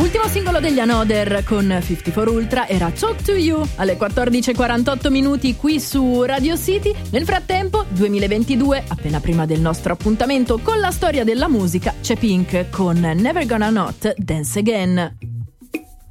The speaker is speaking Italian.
Ultimo singolo degli Another con 54 Ultra era Talk to You alle 14:48 minuti qui su Radio City. Nel frattempo, 2022, appena prima del nostro appuntamento con la storia della musica, c'è Pink con Never Gonna Not Dance Again.